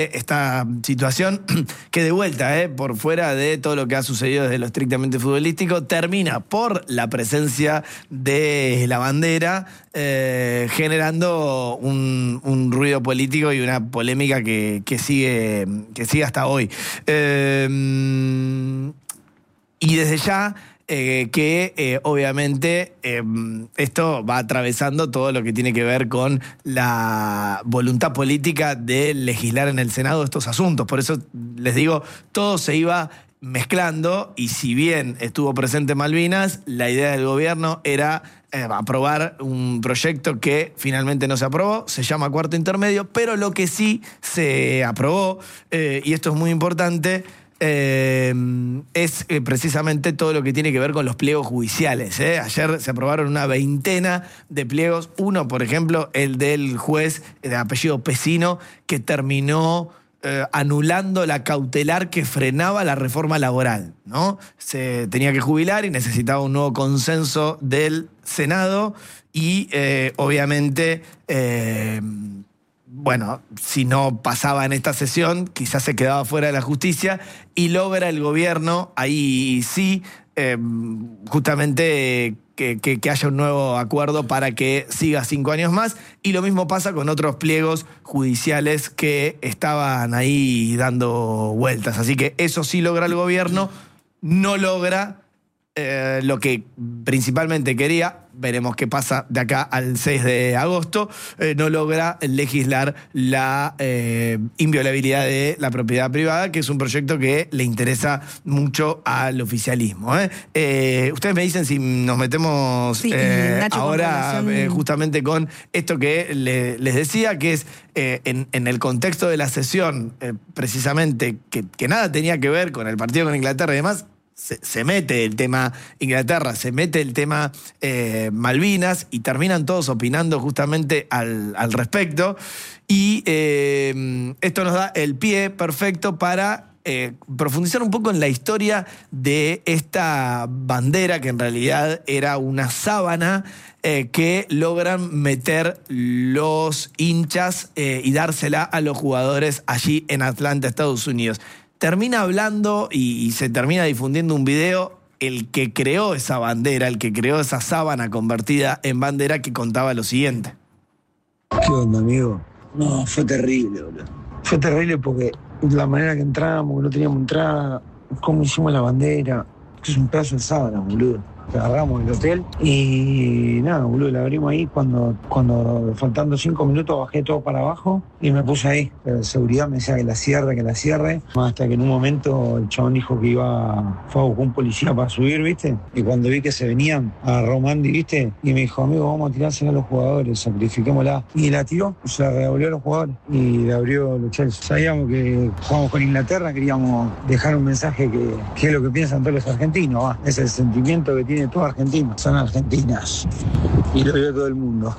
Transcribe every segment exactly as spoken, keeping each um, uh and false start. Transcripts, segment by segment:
esta situación que de vuelta, eh, por fuera de todo lo que ha sucedido desde lo estrictamente futbolístico, termina por la presencia de la bandera eh, generando un, un ruido político y una polémica que, que, sigue, que sigue hasta hoy. Eh, y desde ya... Eh, que eh, obviamente eh, esto va atravesando todo lo que tiene que ver con la voluntad política de legislar en el Senado estos asuntos. Por eso les digo, todo se iba mezclando y si bien estuvo presente Malvinas, la idea del gobierno era eh, aprobar un proyecto que finalmente no se aprobó, se llama Cuarto Intermedio, pero lo que sí se aprobó, eh, y esto es muy importante, Eh, es eh, precisamente todo lo que tiene que ver con los pliegos judiciales. ¿eh? Ayer se aprobaron una veintena de pliegos. Uno, por ejemplo, el del juez de apellido Pesino, que terminó eh, anulando la cautelar que frenaba la reforma laboral, ¿no? Se tenía que jubilar y necesitaba un nuevo consenso del Senado y, eh, obviamente... Eh, Bueno, si no pasaba en esta sesión, quizás se quedaba fuera de la justicia y logra el gobierno, ahí sí, eh, justamente que, que, que haya un nuevo acuerdo para que siga cinco años más. Y lo mismo pasa con otros pliegos judiciales que estaban ahí dando vueltas. Así que eso sí logra el gobierno, no logra eh, lo que principalmente quería. Veremos qué pasa de acá al seis de agosto, eh, no logra legislar la eh, inviolabilidad de la propiedad privada, que es un proyecto que le interesa mucho al oficialismo. ¿eh? Eh, ustedes me dicen si nos metemos sí, eh, Nacho, ahora con eh, justamente con esto que le, les decía, que es eh, en, en el contexto de la sesión, eh, precisamente, que, que nada tenía que ver con el partido con Inglaterra y demás. Se, se mete el tema Inglaterra, se mete el tema eh, Malvinas y terminan todos opinando justamente al, al respecto. Y eh, esto nos da el pie perfecto para eh, profundizar un poco en la historia de esta bandera, que en realidad era una sábana eh, que logran meter los hinchas eh, y dársela a los jugadores allí en Atlanta, Estados Unidos. Termina hablando y, y se termina difundiendo un video, el que creó esa bandera, el que creó esa sábana convertida en bandera, que contaba lo siguiente. ¿Qué onda, amigo? No, fue terrible, boludo. Fue terrible porque la manera que entramos, que no teníamos entrada, cómo hicimos la bandera, que es un pedazo de sábana, boludo. Agarramos el hotel y nada, boludo, la abrimos ahí cuando, cuando faltando cinco minutos bajé todo para abajo y me puse ahí. La seguridad me decía que la cierre, que la cierre, hasta que en un momento el chabón dijo que iba, fue a buscar un policía para subir, ¿viste? Y cuando vi que se venían, agarró Mandy, ¿viste? Y me dijo, amigo, vamos a tirársela a los jugadores, sacrifiquémosla. Y la tiró, se la revolvió a los jugadores y le abrió los Chelsea. Sabíamos que jugamos con Inglaterra, queríamos dejar un mensaje que, que es lo que piensan todos los argentinos, ¿va? Es el sentimiento que tiene todo Argentina, son argentinas y lo vio todo el mundo.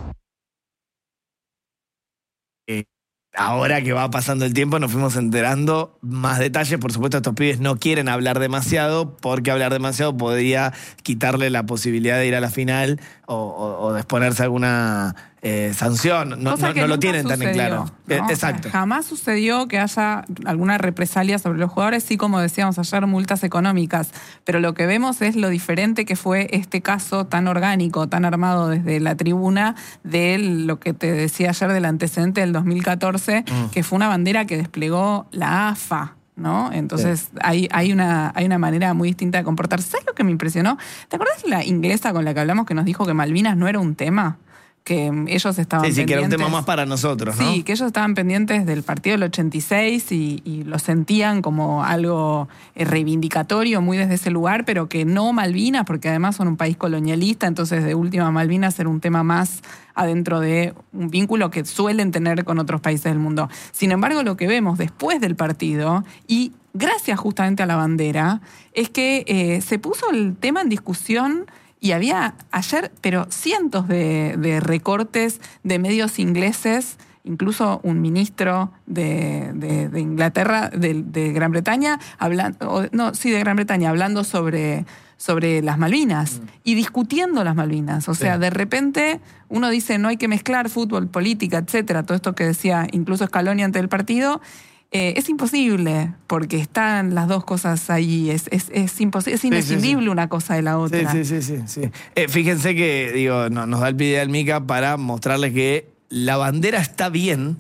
Eh, ahora que va pasando el tiempo nos fuimos enterando más detalles. Por supuesto, estos pibes no quieren hablar demasiado porque hablar demasiado podría quitarle la posibilidad de ir a la final o, o, o de exponerse a alguna eh, sanción. No, no, no lo tienen tan en claro. ¿no? Eh, exacto. O sea, jamás sucedió que haya alguna represalia sobre los jugadores, sí, como decíamos ayer, multas económicas. Pero lo que vemos es lo diferente que fue este caso tan orgánico, tan armado desde la tribuna, de lo que te decía ayer del antecedente del dos mil catorce, mm. que fue una bandera que desplegó la A F A. ¿No? Entonces sí. hay, hay, una, hay una manera muy distinta de comportarse. ¿Sabes lo que me impresionó? ¿Te acuerdas la inglesa con la que hablamos que nos dijo que Malvinas no era un tema? Que ellos estaban sí, sí, pendientes... que era un tema más para nosotros, ¿no? Sí, que ellos estaban pendientes del partido del ochenta y seis y, y lo sentían como algo reivindicatorio muy desde ese lugar, pero que no Malvinas, porque además son un país colonialista, entonces de última Malvinas era un tema más adentro de un vínculo que suelen tener con otros países del mundo. Sin embargo, lo que vemos después del partido, y gracias justamente a la bandera, es que eh, se puso el tema en discusión. Y había ayer, pero cientos de, de recortes de medios ingleses, incluso un ministro de, de, de Inglaterra, de, de Gran Bretaña, hablando, no, sí, de Gran Bretaña, hablando sobre, sobre las Malvinas mm. y discutiendo las Malvinas. O sea, sí. de repente uno dice no hay que mezclar fútbol, política, etcétera, todo esto que decía incluso Scaloni ante el partido. Eh, es imposible, porque están las dos cosas ahí. Es, es, es, imposible, es inescindible sí, sí, sí. una cosa de la otra. Sí, sí, sí. sí, sí. Eh, fíjense que, digo, no, nos da el pie al Mica para mostrarles que la bandera está bien,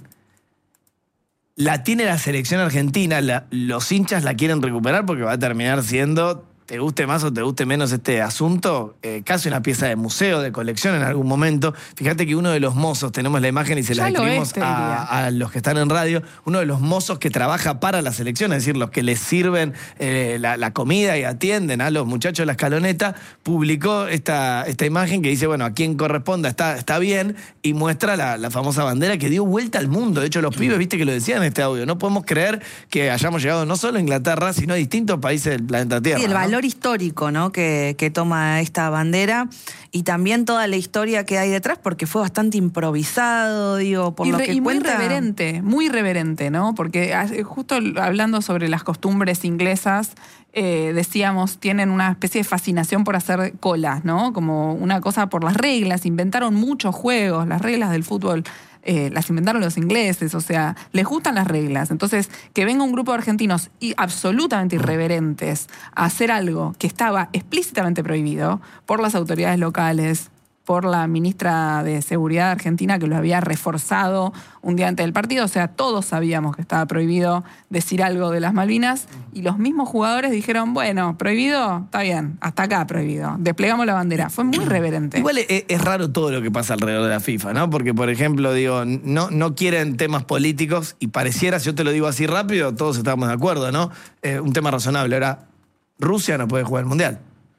la tiene la selección argentina, la, los hinchas la quieren recuperar porque va a terminar siendo, te guste más o te guste menos este asunto, eh, casi una pieza de museo, de colección en algún momento. Fíjate que uno de los mozos, tenemos la imagen y se la describimos a, a los que están en radio, uno de los mozos que trabaja para la selección, es decir, los que les sirven eh, la, la comida y atienden a los muchachos de la escaloneta, publicó esta, esta imagen que dice, bueno, a quien corresponda está, está bien, y muestra la, la famosa bandera que dio vuelta al mundo. De hecho, los pibes, viste que lo decían en este audio, no podemos creer que hayamos llegado no solo a Inglaterra, sino a distintos países del planeta Tierra. Sí, el valor ¿no? histórico, ¿no? que, que toma esta bandera y también toda la historia que hay detrás, porque fue bastante improvisado, digo, por y lo re, que y cuenta. muy reverente, muy reverente, ¿no? Porque justo hablando sobre las costumbres inglesas, eh, decíamos, tienen una especie de fascinación por hacer colas, ¿no? Como una cosa por las reglas, inventaron muchos juegos, las reglas del fútbol. Eh, las inventaron los ingleses, o sea, les gustan las reglas. Entonces, que venga un grupo de argentinos y absolutamente irreverentes a hacer algo que estaba explícitamente prohibido por las autoridades locales, por la ministra de Seguridad argentina que lo había reforzado un día antes del partido, o sea, todos sabíamos que estaba prohibido decir algo de las Malvinas y los mismos jugadores dijeron, bueno, prohibido, está bien, hasta acá prohibido, desplegamos la bandera. Fue muy reverente. Igual es, es raro todo lo que pasa alrededor de la FIFA, ¿no? Porque, por ejemplo, digo, no, no quieren temas políticos y pareciera, si yo te lo digo así rápido, todos estamos de acuerdo, ¿no? Eh, un tema razonable. Ahora, Rusia no puede jugar el Mundial.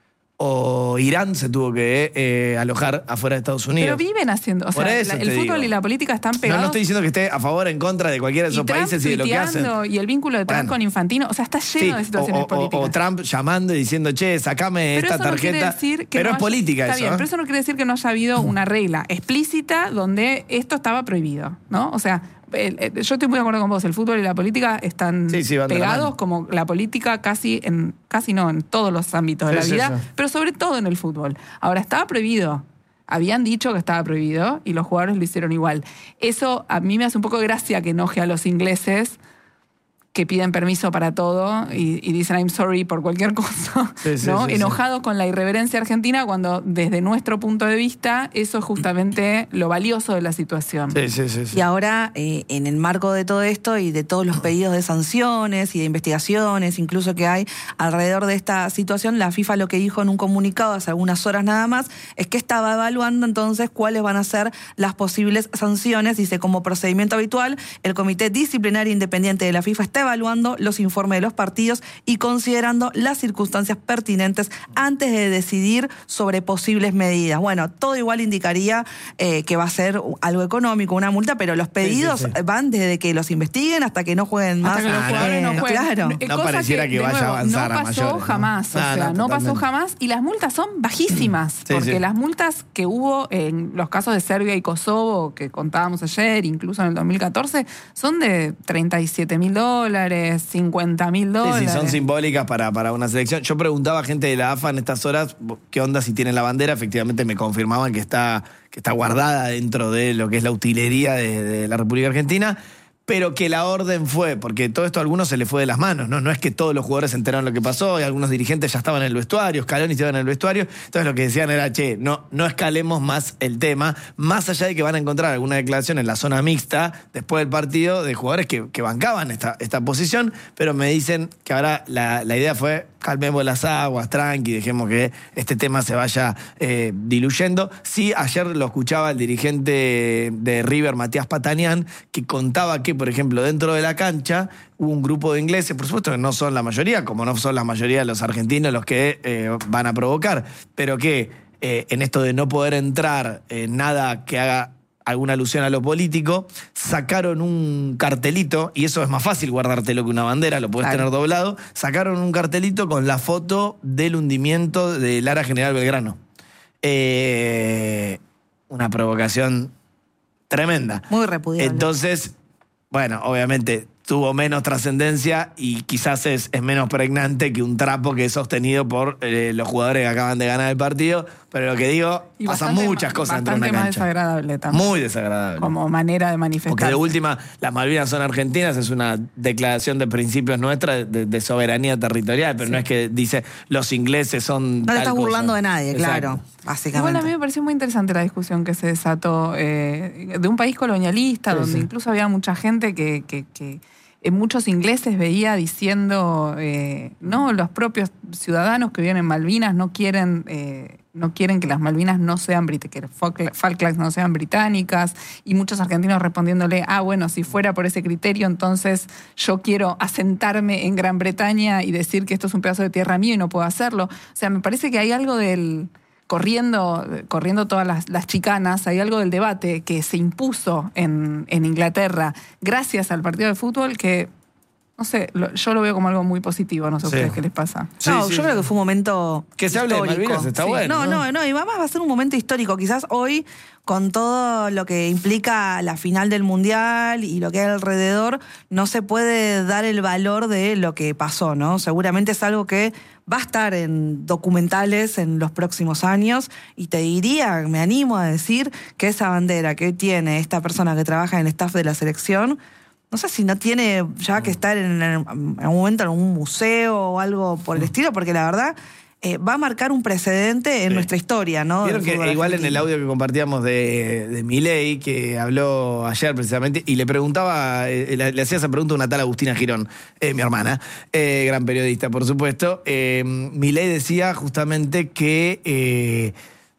O Irán se tuvo que eh, alojar afuera de Estados Unidos. Pero viven haciendo, o sea, la, el fútbol digo. y la política están pegados. No, no estoy diciendo que esté a favor o en contra de cualquiera de esos Trump países y de lo que hacen. Y el vínculo de Trump bueno. con Infantino, o sea, está lleno sí, de situaciones o, políticas. O, o Trump llamando y diciendo, che, sacame pero esta eso tarjeta. No quiere decir que pero no es haya, política está eso. Bien, ¿eh? pero eso no quiere decir que no haya habido una regla explícita donde esto estaba prohibido, ¿no? O sea, el, el, yo estoy muy de acuerdo con vos, el fútbol y la política están sí, sí, pegados la como la política casi en, casi no, en todos los ámbitos de sí, la vida, sí, sí. pero sobre todo en el fútbol. Ahora, estaba prohibido. Habían dicho que estaba prohibido y los jugadores lo hicieron igual. Eso a mí me hace un poco de gracia que enoje a los ingleses que piden permiso para todo y, y dicen I'm sorry por cualquier cosa, sí, sí, ¿no? Sí, Enojados sí. con la irreverencia argentina cuando desde nuestro punto de vista eso es justamente lo valioso de la situación. Sí, sí, sí, sí. Y ahora, eh, en el marco de todo esto y de todos los pedidos de sanciones y de investigaciones, incluso que hay alrededor de esta situación, la FIFA lo que dijo en un comunicado hace algunas horas nada más es que estaba evaluando entonces cuáles van a ser las posibles sanciones. Dice, como procedimiento habitual, el Comité Disciplinario Independiente de la FIFA está evaluando los informes de los partidos y considerando las circunstancias pertinentes antes de decidir sobre posibles medidas. Bueno, todo igual indicaría eh, que va a ser algo económico, una multa, pero los pedidos sí, sí, sí. van desde que los investiguen hasta que no jueguen más. Hasta que los jugadores no jueguen. Claro. No pareciera que, que vaya nuevo, a avanzar no a mayores. No pasó jamás, ¿no? o no, sea, no, no pasó jamás y las multas son bajísimas, sí, porque sí. las multas que hubo en los casos de Serbia y Kosovo, que contábamos ayer, incluso en el dos mil catorce, son de treinta y siete mil dólares, cincuenta mil dólares. Sí, sí, son simbólicas para, para una selección. Yo preguntaba a gente de la A F A en estas horas qué onda si tienen la bandera. Efectivamente me confirmaban que está, que está guardada dentro de lo que es la utilería de, de la República Argentina, pero que la orden fue, porque todo esto a algunos se le fue de las manos, ¿no? No es que todos los jugadores se enteraron lo que pasó y algunos dirigentes ya estaban en el vestuario, Scaloni estaba en el vestuario, entonces lo que decían era, che, no, no escalemos más el tema, más allá de que van a encontrar alguna declaración en la zona mixta después del partido de jugadores que, que bancaban esta, esta posición, pero me dicen que ahora la, la idea fue calmemos las aguas, tranqui, dejemos que este tema se vaya eh, diluyendo. Sí, ayer lo escuchaba el dirigente de River, Matías Patanián, que contaba que, por ejemplo, dentro de la cancha hubo un grupo de ingleses, por supuesto que no son la mayoría, como no son la mayoría de los argentinos los que eh, van a provocar, pero que eh, en esto de no poder entrar eh, nada que haga alguna alusión a lo político, sacaron un cartelito, y eso es más fácil guardártelo que una bandera, lo podés claro. tener doblado, sacaron un cartelito con la foto del hundimiento del Lara General Belgrano. Eh, una provocación tremenda. Muy repudiable. Entonces, bueno, obviamente tuvo menos trascendencia y quizás es, es menos pregnante que un trapo que es sostenido por eh, los jugadores que acaban de ganar el partido. Pero lo que digo, Y pasan bastante muchas más- cosas dentro de una bastante más cancha. desagradable también. Muy desagradable. Como manera de manifestar. Porque de última, las Malvinas son argentinas, es una declaración de principios nuestra de, de soberanía territorial, pero Sí. no es que dice los ingleses son. No tal te estás cosa. burlando de nadie, Exacto. claro. Básicamente. Igual a mí me pareció muy interesante la discusión que se desató eh, de un país colonialista, Sí, donde sí. incluso había mucha gente que, que, que en muchos ingleses veía diciendo, eh, no, los propios ciudadanos que viven en Malvinas no quieren, eh, no quieren que las Malvinas no sean brit- que Falkla- Falklands no sean británicas, y muchos argentinos respondiéndole, ah, bueno, si fuera por ese criterio, entonces yo quiero asentarme en Gran Bretaña y decir que esto es un pedazo de tierra mío y no puedo hacerlo. O sea, me parece que hay algo del... Corriendo, corriendo todas las, las chicanas, hay algo del debate que se impuso en, en Inglaterra gracias al partido de fútbol que, no sé, lo- yo lo veo como algo muy positivo, no sé a Sí. ustedes qué les pasa. Sí, no, sí, yo sí. creo que fue un momento Que se hable de histórico. Malvinas está Sí. bueno, No, ¿no? no, no, y además va a ser un momento histórico. Quizás hoy, con todo lo que implica la final del Mundial y lo que hay alrededor, no se puede dar el valor de lo que pasó, ¿no? Seguramente es algo que va a estar en documentales en los próximos años, y te diría, me animo a decir que esa bandera que tiene esta persona que trabaja en el staff de la selección, no sé si no tiene ya que estar en, en algún momento en algún museo o algo por el estilo, porque la verdad eh, va a marcar un precedente en Sí. nuestra historia, ¿no? Vieron del que fútbol igual en el argentino. audio que compartíamos de, de Milei, que habló ayer precisamente, y le preguntaba, eh, le, le hacía esa pregunta a una tal Agustina Girón, eh, mi hermana, eh, gran periodista, por supuesto. Eh, Milei decía justamente que, eh,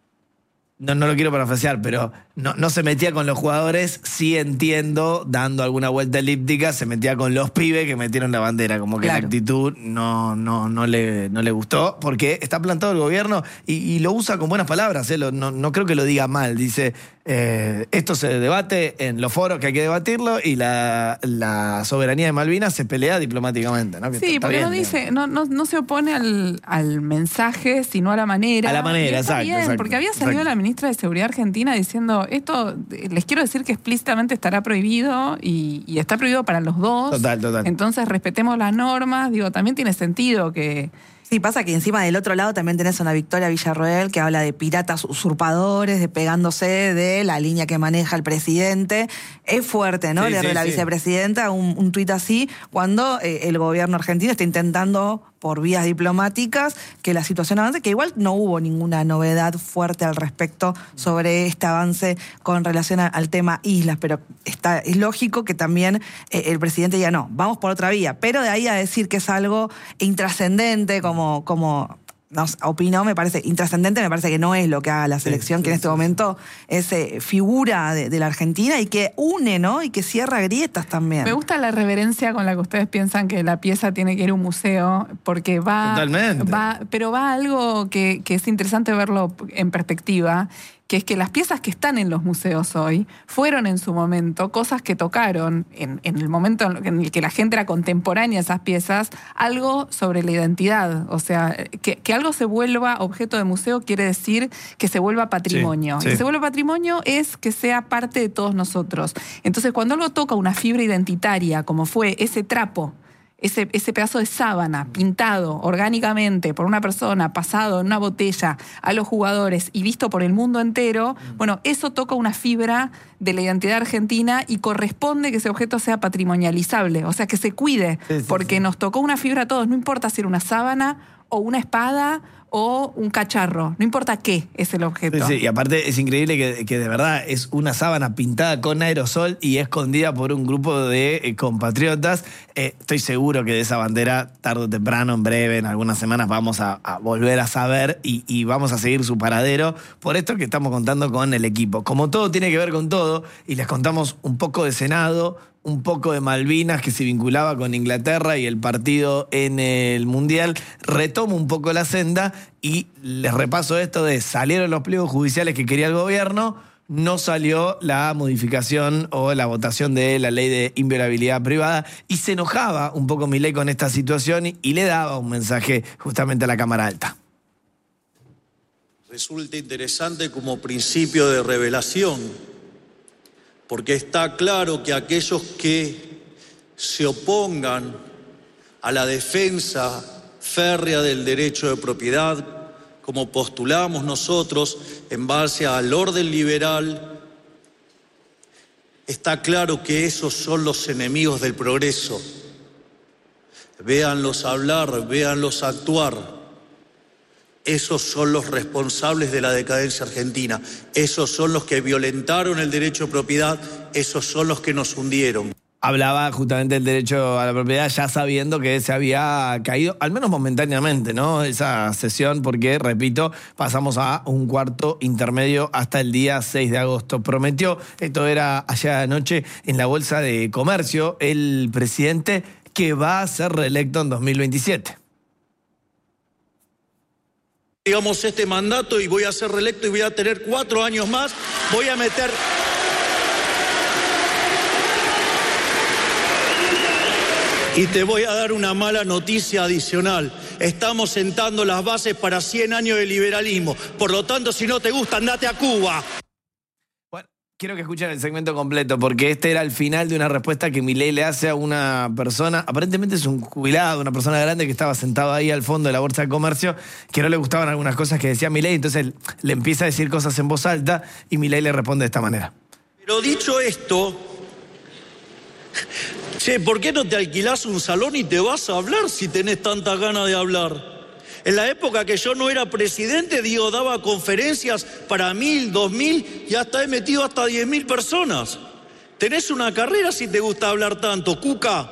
no, no lo quiero parafrasear, pero no, no se metía con los jugadores, sí entiendo, dando alguna vuelta elíptica, se metía con los pibes que metieron la bandera, como que Claro. la actitud no, no, no, le, no le gustó, porque está plantado el gobierno y, y lo usa con buenas palabras, ¿eh? Lo- no, no creo que lo diga mal, dice, eh, esto se debate en los foros que hay que debatirlo y la, la soberanía de Malvinas se pelea diplomáticamente, ¿no? Que Sí, está- está porque bien, no digamos. dice, no, no, no se opone al, al mensaje, sino a la manera. A la manera, Y está exacto, bien, exacto, porque había salido exacto. la ministra de Seguridad Argentina diciendo, esto, eh, les quiero decir que explícitamente estará prohibido y, y está prohibido para los dos. Total, total. Entonces respetemos las normas. Digo, también tiene sentido que... Sí, pasa que encima del otro lado también tenés a una Victoria Villarroel que habla de piratas usurpadores, de pegándose de la línea que maneja el presidente. Es fuerte, ¿no? Sí, Leer sí, de la sí. vicepresidenta un, un tuit así, cuando eh, el gobierno argentino está intentando, por vías diplomáticas, que la situación avance, que igual no hubo ninguna novedad fuerte al respecto sobre este avance con relación a- al tema islas, pero está, es lógico que también eh, el presidente diga, no, vamos por otra vía, pero de ahí a decir que es algo intrascendente, como, como nos opinó, me parece intrascendente, me parece que no es lo que haga la selección, sí, que en este sí, momento es eh, figura de, de la Argentina y que une, ¿no? Y que cierra grietas también. Me gusta la reverencia con la que ustedes piensan que la pieza tiene que ir a un museo, porque va... Totalmente. va pero va a algo que, que es interesante verlo en perspectiva, que es que las piezas que están en los museos hoy fueron en su momento cosas que tocaron, en, en el momento en el que la gente era contemporánea a esas piezas, algo sobre la identidad. O sea, que, que algo se vuelva objeto de museo quiere decir que se vuelva patrimonio. Sí, Y sí. se vuelva patrimonio es que sea parte de todos nosotros. Entonces, cuando algo toca una fibra identitaria, como fue ese trapo, Ese, ese pedazo de sábana pintado orgánicamente por una persona, pasado en una botella a los jugadores y visto por el mundo entero, bueno, eso toca una fibra de la identidad argentina y corresponde que ese objeto sea patrimonializable, o sea, que se cuide, Sí, sí, porque sí. nos tocó una fibra a todos, no importa si era una sábana o una espada o un cacharro, no importa qué es el Sí, objeto. sí, y aparte es increíble que, que de verdad es una sábana pintada con aerosol y escondida por un grupo de eh, compatriotas. Eh, estoy seguro que de esa bandera, tarde o temprano, en breve, en algunas semanas, vamos a, a volver a saber y, y vamos a seguir su paradero por esto que estamos contando con el equipo. Como todo tiene que ver con todo, y les contamos un poco de Senado, un poco de Malvinas que se vinculaba con Inglaterra y el partido en el Mundial, retomo un poco la senda y les repaso esto de salieron los pliegos judiciales que quería el gobierno, no salió la modificación o la votación de la ley de inviolabilidad privada y se enojaba un poco Milei con esta situación y, y le daba un mensaje justamente a la Cámara Alta. Resulta interesante como principio de revelación, porque está claro que aquellos que se opongan a la defensa férrea del derecho de propiedad, como postulamos nosotros en base al orden liberal, está claro que esos son los enemigos del progreso. Véanlos hablar, véanlos actuar. Esos son los responsables de la decadencia argentina. Esos son los que violentaron el derecho de propiedad. Esos son los que nos hundieron. Hablaba justamente del derecho a la propiedad ya sabiendo que se había caído, al menos momentáneamente, ¿no? Esa sesión, porque, repito, pasamos a un cuarto intermedio hasta el día seis de agosto. Prometió, esto era ayer anoche en la Bolsa de Comercio, el presidente que va a ser reelecto en dos mil veintisiete. Digamos este mandato y voy a ser reelecto y voy a tener cuatro años más, voy a meter... Y te voy a dar una mala noticia adicional. Estamos sentando las bases para cien años de liberalismo. Por lo tanto, si no te gusta, andate a Cuba. Bueno, quiero que escuchen el segmento completo, porque este era el final de una respuesta que Milei le hace a una persona, aparentemente es un jubilado, una persona grande que estaba sentado ahí al fondo de la Bolsa de Comercio, que no le gustaban algunas cosas que decía Milei, entonces le empieza a decir cosas en voz alta y Milei le responde de esta manera. Pero dicho esto... Che, ¿por qué no te alquilás un salón y te vas a hablar si tenés tantas ganas de hablar? En la época que yo no era presidente, Diego daba conferencias para mil, dos mil y hasta he metido hasta diez mil personas. Tenés una carrera si te gusta hablar tanto, Cuca.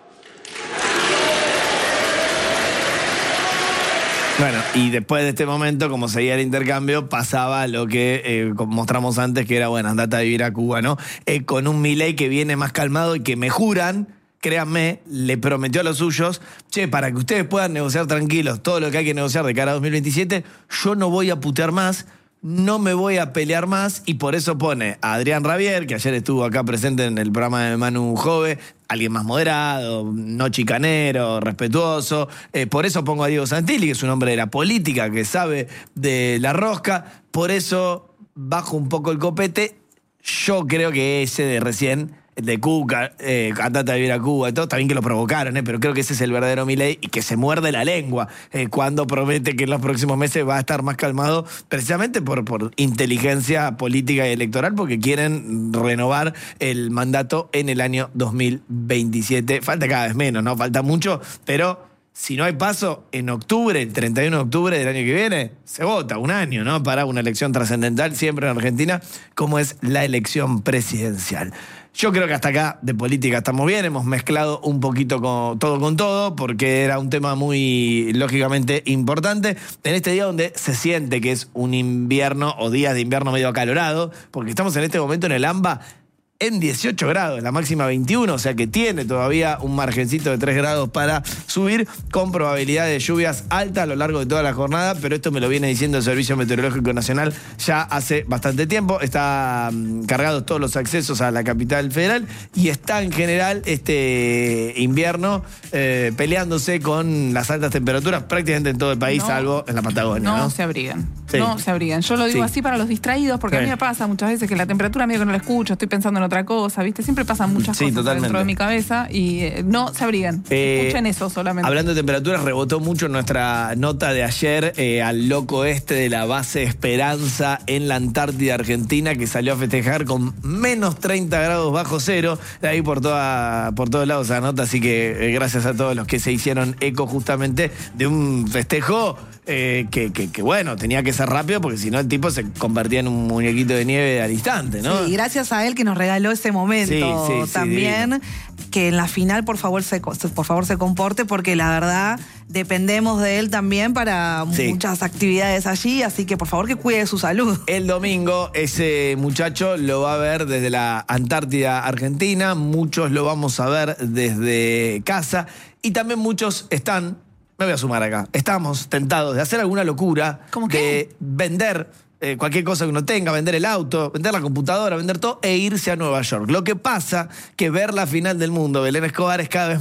Bueno, y después de este momento, como seguía el intercambio, pasaba lo que eh, mostramos antes, que era, bueno, andate a vivir a Cuba, ¿no? Eh, con un Milei que viene más calmado y que me juran, créanme, le prometió a los suyos, che, para que ustedes puedan negociar tranquilos todo lo que hay que negociar de cara a dos mil veintisiete, yo no voy a putear más, no me voy a pelear más, y por eso pone a Adrián Rabier, que ayer estuvo acá presente en el programa de Manu Jove, alguien más moderado, no chicanero, respetuoso. Eh, por eso pongo a Diego Santilli, que es un hombre de la política, que sabe de la rosca. Por eso bajo un poco el copete. Yo creo que ese de recién, el de Cuca, eh, andate a vivir a Cuba y todo, está bien que lo provocaron, eh, pero creo que ese es el verdadero Milei y que se muerde la lengua eh, cuando promete que en los próximos meses va a estar más calmado, precisamente por, por inteligencia política y electoral, porque quieren renovar el mandato en el año dos mil veintisiete. Falta cada vez menos, ¿no? Falta mucho, pero si no hay paso, en octubre, el treinta y uno de octubre del año que viene, se vota un año, ¿no? Para una elección trascendental siempre en Argentina, como es la elección presidencial. Yo creo que hasta acá de política estamos bien, hemos mezclado un poquito con, todo con todo, porque era un tema muy, lógicamente, importante. En este día donde se siente que es un invierno o días de invierno medio acalorado, porque estamos en este momento en el AMBA en dieciocho grados, la máxima veintiuno, o sea que tiene todavía un margencito de tres grados para subir, con probabilidad de lluvias alta a lo largo de toda la jornada, pero esto me lo viene diciendo el Servicio Meteorológico Nacional ya hace bastante tiempo. Están cargados todos los accesos a la capital federal y está en general este invierno eh, peleándose con las altas temperaturas prácticamente en todo el país, no, salvo en la Patagonia. No, no se abrigan, sí. no se abrigan. Yo lo digo sí. así para los distraídos, porque sí. a mí me pasa muchas veces que la temperatura medio que no la escucho, estoy pensando en otra cosa, ¿viste? Siempre pasan muchas sí, cosas totalmente. dentro de mi cabeza y eh, no se abrigan. Eh, Escuchen eso solamente. Hablando de temperaturas, rebotó mucho nuestra nota de ayer eh, al loco este de la base Esperanza en la Antártida Argentina, que salió a festejar con menos treinta grados bajo cero, de ahí por, toda, por todos lados esa nota, así que eh, gracias a todos los que se hicieron eco justamente de un festejo Eh, que, que, que bueno, tenía que ser rápido porque si no el tipo se convertía en un muñequito de nieve al instante, ¿no? Sí, gracias a él que nos regaló ese momento sí, sí, también, sí, que en la final por favor se, por favor se comporte, porque la verdad dependemos de él también para sí. muchas actividades allí, así que por favor que cuide su salud. El domingo ese muchacho lo va a ver desde la Antártida Argentina, muchos lo vamos a ver desde casa y también muchos están... Me voy a sumar acá. Estamos tentados de hacer alguna locura, ¿Cómo de qué? vender eh, cualquier cosa que uno tenga, vender el auto, vender la computadora, vender todo e irse a Nueva York. Lo que pasa que ver la final del mundo, Belén Escobar, es cada vez más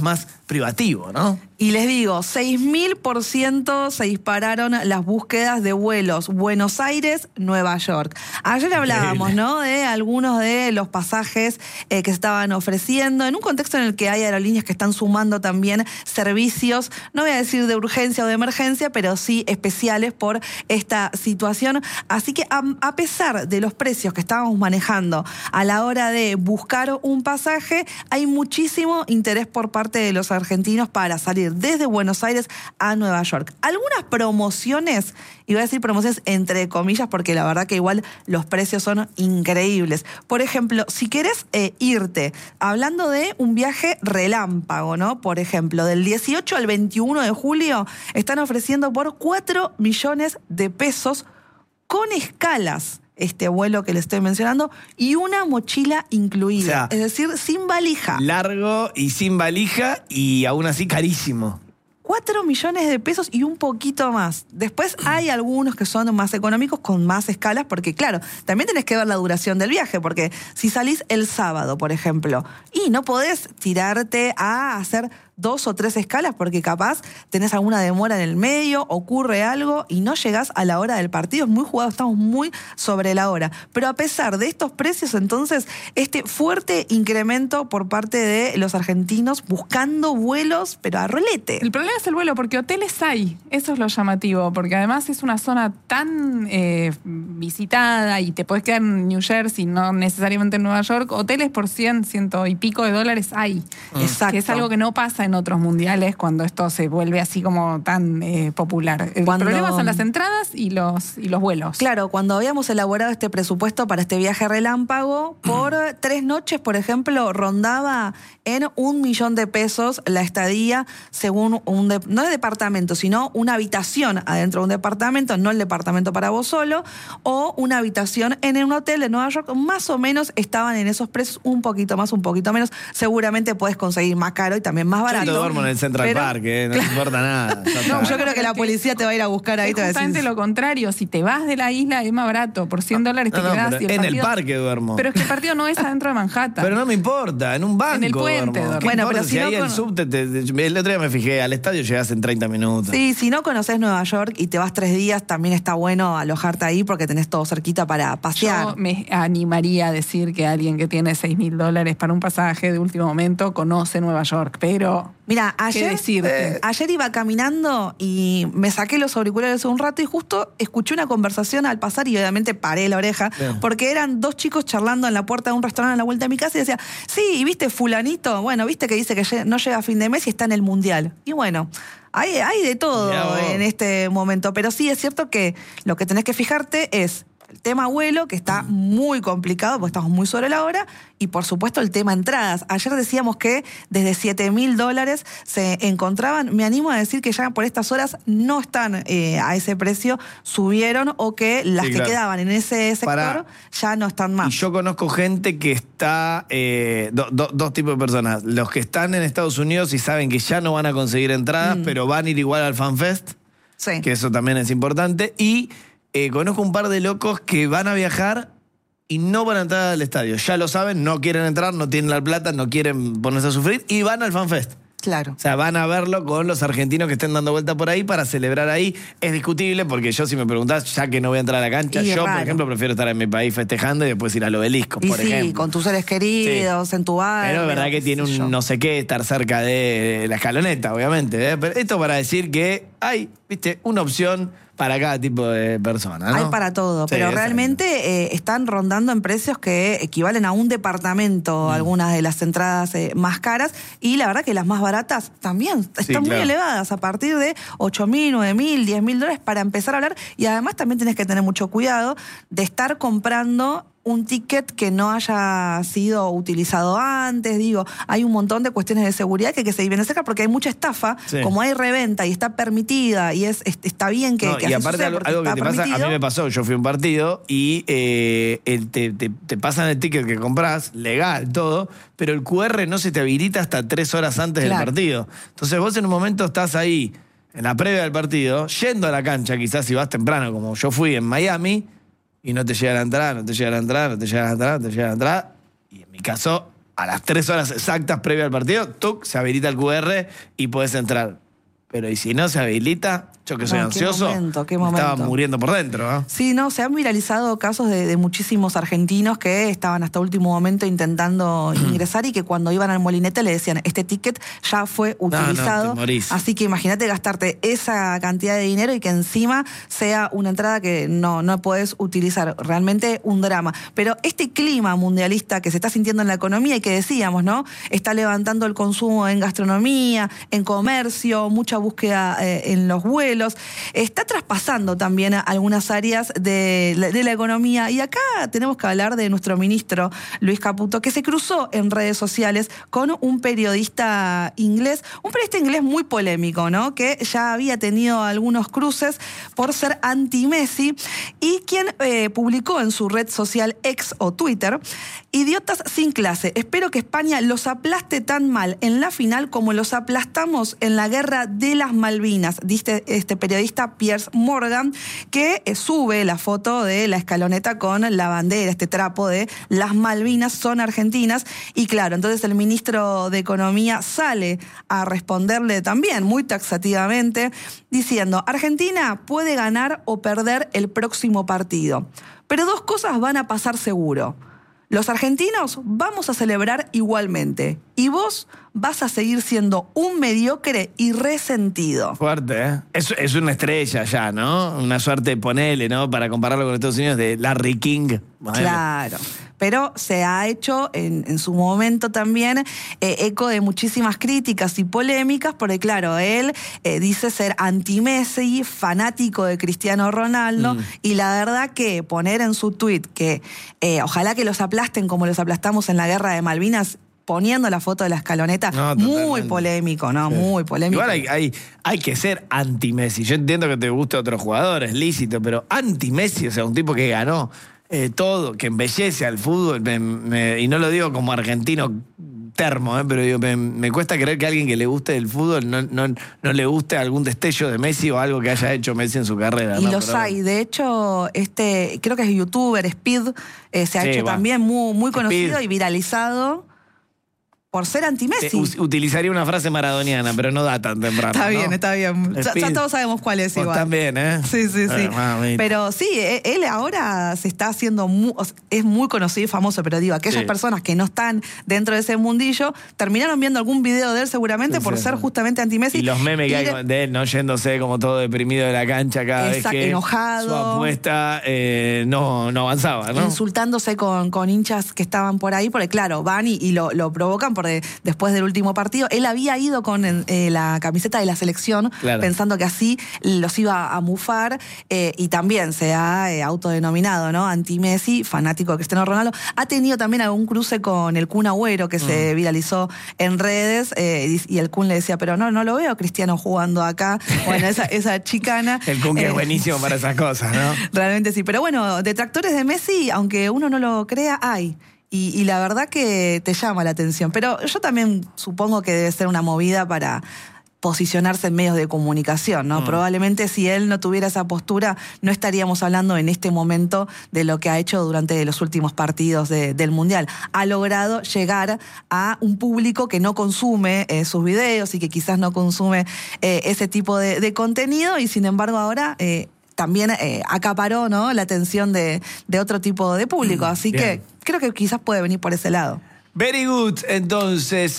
privativo, ¿no? Y les digo, seis mil por ciento se dispararon las búsquedas de vuelos Buenos Aires, Nueva York. Ayer hablábamos, Increíble. ¿no?, de algunos de los pasajes eh, que se estaban ofreciendo, en un contexto en el que hay aerolíneas que están sumando también servicios, no voy a decir de urgencia o de emergencia, pero sí especiales por esta situación. Así que a, a pesar de los precios que estábamos manejando a la hora de buscar un pasaje, hay muchísimo interés por parte de los argentinos para salir desde Buenos Aires a Nueva York. Algunas promociones, y voy a decir promociones entre comillas porque la verdad que igual los precios son increíbles. Por ejemplo, si querés eh, irte, hablando de un viaje relámpago, ¿no? Por ejemplo, del dieciocho al veintiuno de julio están ofreciendo por cuatro millones de pesos con escalas este vuelo que le estoy mencionando y una mochila incluida, O sea, es decir, sin valija. Largo y sin valija y aún así carísimo. cuatro millones de pesos y un poquito más. Después hay algunos que son más económicos con más escalas, porque claro, también tenés que ver la duración del viaje, porque si salís el sábado, por ejemplo, y no podés tirarte a hacer dos o tres escalas porque capaz tenés alguna demora en el medio, ocurre algo y no llegás a la hora del partido. Es muy jugado, estamos muy sobre la hora. Pero a pesar de estos precios, entonces, este fuerte incremento por parte de los argentinos buscando vuelos, pero a rolete. El problema es el vuelo, porque hoteles hay. Eso es lo llamativo, porque además es una zona tan eh, visitada y te podés quedar en New Jersey, no necesariamente en Nueva York. Hoteles por cien, ciento y pico de dólares hay. Exacto. Que es algo que no pasa en otros mundiales cuando esto se vuelve así como tan eh, popular. El Cuando- problema son las entradas y los, y los vuelos. Claro, cuando habíamos elaborado este presupuesto para este viaje relámpago, por tres noches, por ejemplo, rondaba en un millón de pesos la estadía, según un, de- no de departamento, sino una habitación adentro de un departamento, no el departamento para vos solo, o una habitación en un hotel de Nueva York, más o menos estaban en esos precios, un poquito más, un poquito menos. Seguramente puedes conseguir más caro y también más Yo barato. te duermo en el Central Pero- Park, eh, no me importa nada. Ya está. No, yo creo que la policía te va a ir a buscar ahí. Es Te va a decir, justamente lo contrario. Si te vas de la isla es más barato. Por cien dólares te No, no, quedás. pero y el en el partido- parque duermo. Pero es que el partido no es adentro de Manhattan. Pero no me importa, en un banco En el puente duermo. duermo. ¿Qué Bueno, importa pero si si no ahí el con- subte, te- te- el otro día me fijé, al estadio llegás en treinta minutos. Sí, si no conoces Nueva York y te vas tres días, también está bueno alojarte ahí porque tenés todo cerquita para pasear. Yo me animaría a decir que alguien que tiene seis mil dólares para un pasaje de último momento conoce Nueva York, pero Mira, ¿qué ayer, decirte? eh, ayer iba caminando y me saqué los auriculares un rato y justo escuché una conversación al pasar y obviamente paré la oreja Bien. porque eran dos chicos charlando en la puerta de un restaurante a la vuelta de mi casa y decía, sí, ¿y viste fulanito? Bueno, viste que dice que lle- no llega a fin de mes y está en el Mundial. Y bueno, hay, hay de todo Mirá vos. en este momento, pero sí es cierto que lo que tenés que fijarte es el tema vuelo, que está muy complicado porque estamos muy sobre la hora, y por supuesto el tema entradas. Ayer decíamos que desde siete mil dólares se encontraban. Me animo a decir que ya por estas horas no están eh, a ese precio, subieron, o que las Sí, que claro. quedaban en ese sector Pará. ya no están más. Y yo conozco gente que está, eh, do- do- dos tipos de personas. Los que están en Estados Unidos y saben que ya no van a conseguir entradas, Mm. pero van a ir igual al FanFest, Sí. que eso también es importante. Y eh, conozco un par de locos que van a viajar y no van a entrar al estadio. Ya lo saben, no quieren entrar, no tienen la plata, no quieren ponerse a sufrir y van al FanFest. Claro. O sea, van a verlo con los argentinos que estén dando vuelta por ahí para celebrar ahí. Es discutible porque yo, si me preguntás, ya que no voy a entrar a la cancha, Y es yo, por raro. ejemplo, prefiero estar en mi país festejando y después ir al Obelisco, Y por sí, ejemplo. con tus seres queridos, en tu barrio. Pero es verdad que qué tiene sé yo. un no sé qué estar cerca de la escaloneta, obviamente. ¿eh? Pero esto para decir que hay, viste, una opción para cada tipo de persona, ¿no? Hay para todo, Sí, pero exacto. realmente eh, están rondando en precios que equivalen a un departamento, Mm. algunas de las entradas eh, más caras, y la verdad que las más baratas también están muy claro. elevadas, a partir de ocho mil, nueve mil, diez mil dólares para empezar a hablar, y además también tenés que tener mucho cuidado de estar comprando un ticket que no haya sido utilizado antes. Digo, hay un montón de cuestiones de seguridad que hay que seguir bien cerca porque hay mucha estafa, Sí. como hay reventa y está permitida y es, es- está bien que, No, que y así aparte suceda algo, porque algo que está te pasa, a permitido. mí me pasó, yo fui a un partido y eh, el- te, te- te pasan el ticket que compras, legal, todo, pero el Q R no se te habilita hasta tres horas antes Claro. del partido. Entonces vos en un momento estás ahí, en la previa del partido, yendo a la cancha, quizás si vas temprano, como yo fui en Miami, y no te llega la entrada, no te llega la entrada, no te llega la entrada, no te llega la entrada, y en mi caso a las tres horas exactas previo al partido, tuc, se habilita el Q R y podés entrar. Pero y si no se habilita, yo que soy No, ansioso, qué momento, qué me estaba momento. muriendo por dentro. ¿eh? Sí, no, se han viralizado casos de, de muchísimos argentinos que estaban hasta último momento intentando ingresar y que cuando iban al molinete le decían, este ticket ya fue utilizado. No, no, te morís. Así que imagínate gastarte esa cantidad de dinero y que encima sea una entrada que no, no podés utilizar. Realmente un drama. Pero este clima mundialista que se está sintiendo en la economía y que decíamos, ¿no? Está levantando el consumo en gastronomía, en comercio, mucha búsqueda eh, en los vuelos. Está traspasando también a algunas áreas de la, de la economía. Y acá tenemos que hablar de nuestro ministro, Luis Caputo, que se cruzó en redes sociales con un periodista inglés, un periodista inglés muy polémico, ¿no? Que ya había tenido algunos cruces por ser anti-Messi y quien eh, publicó en su red social X o Twitter, idiotas sin clase, espero que España los aplaste tan mal en la final como los aplastamos en la guerra de las Malvinas, dice este periodista Piers Morgan, que eh, sube la foto de la escaloneta con la bandera, este trapo de las Malvinas son argentinas, y claro, entonces el ministro de Economía sale a responderle también muy taxativamente, diciendo, Argentina puede ganar o perder el próximo partido, pero dos cosas van a pasar seguro. Los argentinos vamos a celebrar igualmente y vos vas a seguir siendo un mediocre y resentido. Fuerte, ¿eh? Es, es una estrella ya, ¿no? Una suerte, ponele, ¿no? Para compararlo con Estados Unidos, de Larry King. Bueno. Claro. Pero se ha hecho en, en su momento también eh, eco de muchísimas críticas y polémicas, porque claro, él eh, dice ser anti-Messi, fanático de Cristiano Ronaldo, mm. y la verdad que poner en su tuit que eh, ojalá que los aplasten como los aplastamos en la guerra de Malvinas, poniendo la foto de la escaloneta, no, muy polémico, ¿no? Sí. Muy polémico. Igual hay, hay, hay que ser anti-Messi. Yo entiendo que te guste otro jugador, es lícito, pero anti-Messi, o sea, un tipo que ganó eh, todo, que embellece al fútbol, me, me, y no lo digo como argentino termo, eh, pero digo, me, me cuesta creer que a alguien que le guste el fútbol no, no, no le guste algún destello de Messi o algo que haya hecho Messi en su carrera. Y ¿no? los pero, hay. De hecho, este, creo que es youtuber, Speed, eh, se ha sí, hecho va. también muy, muy conocido Speed. y viralizado por ser anti-Messi. Utilizaría una frase maradoniana, pero no da tan temprano. Está bien, ¿no? está bien. Ya, ya todos sabemos cuál es. Vos igual. También, ¿eh? Sí, sí, sí. Bueno, pero sí, él ahora se está haciendo, muy, es muy conocido y famoso, pero digo, aquellas sí. personas que no están dentro de ese mundillo, terminaron viendo algún video de él seguramente sí, por sí, ser sí. justamente anti-Messi. Y los memes que hay de, de él, ¿no? Yéndose como todo deprimido de la cancha cada exacto, vez que enojado, su apuesta eh, no, no avanzaba, ¿no? Insultándose con, con hinchas que estaban por ahí, porque claro, van y, y lo, lo provocan porque después de último partido. Él había ido con eh, la camiseta de la selección, claro. pensando que así los iba a mufar, eh, y también se ha eh, autodenominado, ¿no? Anti-Messi, fanático de Cristiano Ronaldo. Ha tenido también algún cruce con el Kun Agüero, que mm. se viralizó en redes, eh, y, y el Kun le decía, pero no, no lo veo Cristiano jugando acá. Bueno, esa, esa chicana. El Kun que eh, es buenísimo para esas cosas, ¿no? Realmente sí. Pero bueno, detractores de Messi, aunque uno no lo crea, hay. Y, y la verdad que te llama la atención. Pero yo también supongo que debe ser una movida para posicionarse en medios de comunicación, ¿no? Mm. Probablemente si él no tuviera esa postura, no estaríamos hablando en este momento de lo que ha hecho durante los últimos partidos de, del Mundial. Ha logrado llegar a un público que no consume eh, sus videos y que quizás no consume eh, ese tipo de, de contenido, y sin embargo ahora Eh, también eh, acaparó, ¿no? la atención de, de otro tipo de público. Así Bien. que creo que quizás puede venir por ese lado. Very good. Entonces,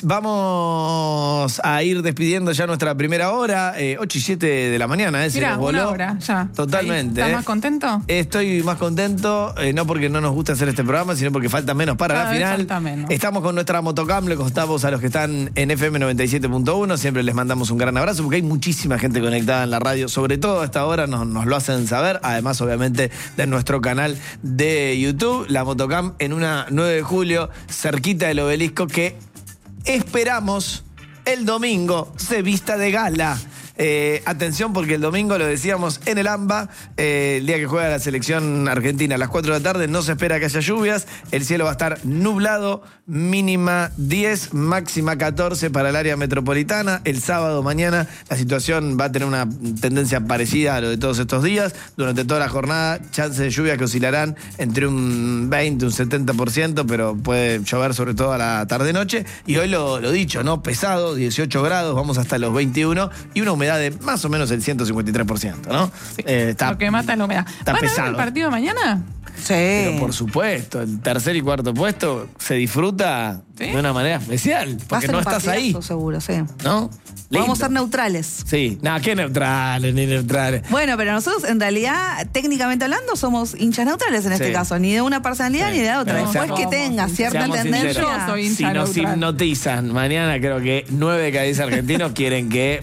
vamos a ir despidiendo ya nuestra primera hora. Eh, ocho y siete de la mañana, ¿eh? Se Mirá, nos voló. una hora, ya. Totalmente. ¿Estás eh. más contento? Estoy más contento, eh, no porque no nos gusta hacer este programa, sino porque falta menos para Cada la final. falta menos. Estamos con nuestra motocam, le contamos a los que están en F M noventa y siete punto uno. Siempre les mandamos un gran abrazo porque hay muchísima gente conectada en la radio. Sobre todo a esta hora nos, nos lo hacen saber. Además, obviamente, de nuestro canal de YouTube. La motocam en una nueve de julio, cerquita del Obelisco, que esperamos el domingo se vista de gala. Eh, atención porque el domingo, lo decíamos, en el AMBA, eh, el día que juega la selección argentina a las cuatro de la tarde, no se espera que haya lluvias, el cielo va a estar nublado, mínima diez, máxima catorce para el área metropolitana. El sábado mañana la situación va a tener una tendencia parecida a lo de todos estos días. Durante toda la jornada, chances de lluvia que oscilarán entre un veinte, un setenta por ciento, pero puede llover sobre todo a la tarde-noche. Y hoy lo, lo dicho, ¿no? Pesado, dieciocho grados, vamos hasta los veintiuno y una humedad de más o menos el ciento cincuenta y tres por ciento, ¿no? Sí. Eh, está, Lo que mata es la humedad. está ¿Van a ver pesado. el partido de mañana? Sí. Pero por supuesto, el tercer y cuarto puesto se disfruta ¿Sí? de una manera especial, Va a porque ser no un estás ahí, partidazo, seguro, sí. ¿no? Lindo. Vamos a ser neutrales. Sí, nada, qué neutrales, ni neutrales. Bueno, pero nosotros en realidad, técnicamente hablando, somos hinchas neutrales en este Sí. caso, ni de una personalidad Sí. ni de la otra. No, Después seamos- que tenga cierta seamos tendencia. sinceros. Yo soy Si hincha nos neutral. hipnotizan mañana, creo que nueve de cada diez argentinos quieren que